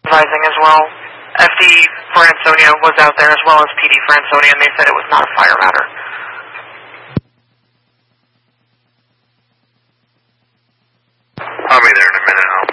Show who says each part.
Speaker 1: advising as well. FD for Ansonia was out there as well as PD for Ansonia, and they said it was not a fire matter.
Speaker 2: I'll be there in a minute. I'll